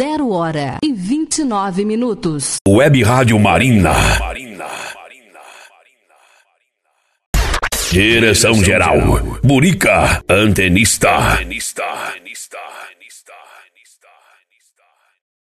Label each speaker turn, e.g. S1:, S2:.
S1: 0h29.
S2: Web Rádio Marina. Direção geral, Burica, antenista.